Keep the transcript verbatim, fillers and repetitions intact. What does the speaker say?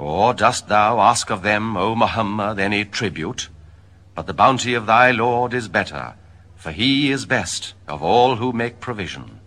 Or dost thou ask of them, O Muhammad, any tribute? But the bounty of thy Lord is better, for he is best of all who make provision.